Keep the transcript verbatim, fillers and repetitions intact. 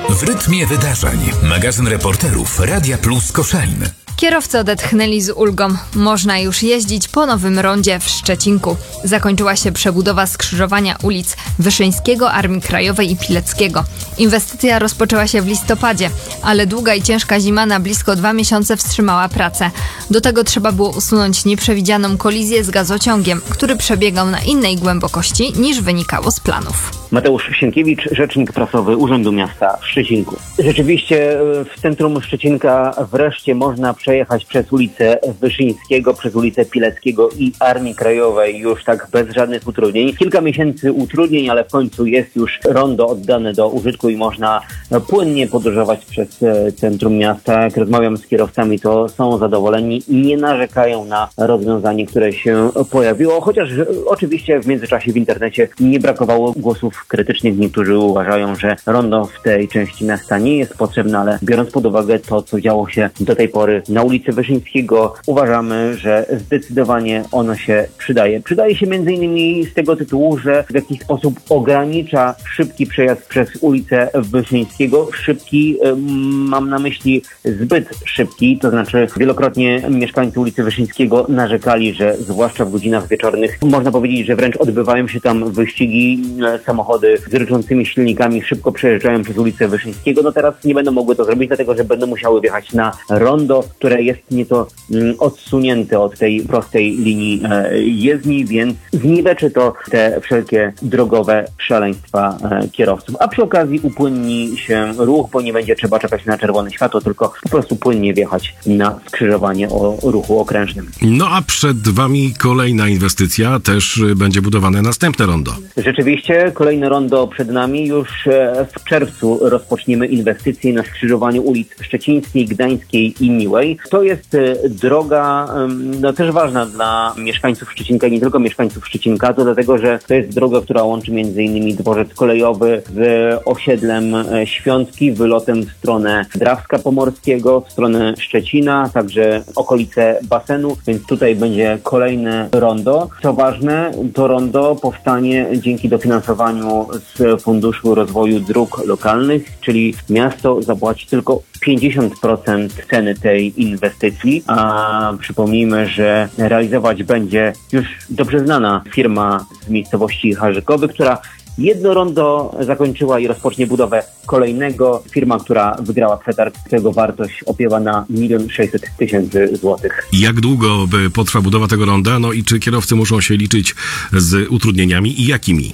W rytmie wydarzeń. Magazyn reporterów Radia Plus Koszalin. Kierowcy odetchnęli z ulgą. Można już jeździć po nowym rondzie w Szczecinku. Zakończyła się przebudowa skrzyżowania ulic Wyszyńskiego, Armii Krajowej i Pileckiego. Inwestycja rozpoczęła się w listopadzie, ale długa i ciężka zima na blisko dwa miesiące wstrzymała pracę. Do tego trzeba było usunąć nieprzewidzianą kolizję z gazociągiem, który przebiegał na innej głębokości niż wynikało z planów. Mateusz Sienkiewicz, rzecznik prasowy Urzędu Miasta w Szczecinku. Rzeczywiście w centrum Szczecinka wreszcie można przejechać przez ulicę Wyszyńskiego, przez ulicę Pileckiego i Armii Krajowej już tak bez żadnych utrudnień. Kilka miesięcy utrudnień, ale w końcu jest już rondo oddane do użytku i można płynnie podróżować przez centrum miasta. Jak rozmawiam z kierowcami, to są zadowoleni i nie narzekają na rozwiązanie, które się pojawiło, chociaż oczywiście w międzyczasie w internecie nie brakowało głosów krytycznych. Niektórzy uważają, że rondo w tej części miasta nie jest potrzebne, ale biorąc pod uwagę to, co działo się do tej pory na ulicy Wyszyńskiego, uważamy, że zdecydowanie ono się przydaje. Przydaje się między innymi z tego tytułu, że w jakiś sposób ogranicza szybki przejazd przez ulicę Wyszyńskiego. Szybki, mam na myśli zbyt szybki, to znaczy wielokrotnie mieszkańcy ulicy Wyszyńskiego narzekali, że zwłaszcza w godzinach wieczornych, można powiedzieć, że wręcz odbywają się tam wyścigi, samochody z ryczącymi silnikami szybko przejeżdżają przez ulicę Wyszyńskiego. No teraz nie będą mogły to zrobić, dlatego że będą musiały wjechać na rondo, które jest nieco mm, odsunięte od tej prostej linii e, jezdni, więc zniweczy to te wszelkie drogowe szaleństwa e, kierowców. A przy okazji upłynni się ruch, bo nie będzie trzeba czekać na czerwone światło, tylko po prostu płynnie wjechać na skrzyżowanie o ruchu okrężnym. No a przed wami kolejna inwestycja, też będzie budowane następne rondo. Rzeczywiście, kolejne rondo przed nami. Już w czerwcu rozpoczniemy inwestycje na skrzyżowaniu ulic Szczecińskiej, Gdańskiej i Miłej. To jest droga no, też ważna dla mieszkańców Szczecinka i nie tylko mieszkańców Szczecinka, to dlatego, że to jest droga, która łączy między innymi dworzec kolejowy z osiedlem Świątki, wylotem w stronę Drawska Pomorskiego, w stronę Szczecina, także okolice basenu, więc tutaj będzie kolejne rondo. Co ważne, to rondo powstanie dzięki dofinansowaniu z Funduszu Rozwoju Dróg Lokalnych, czyli miasto zapłaci tylko pięćdziesiąt procent ceny tej inwestycji, a przypomnijmy, że realizować będzie już dobrze znana firma z miejscowości Harzykowy, która jedno rondo zakończyła i rozpocznie budowę kolejnego. Firma, która wygrała przetarg, którego wartość opiewa na milion sześćset tysięcy złotych. Jak długo potrwa budowa tego ronda? No i czy kierowcy muszą się liczyć z utrudnieniami i jakimi?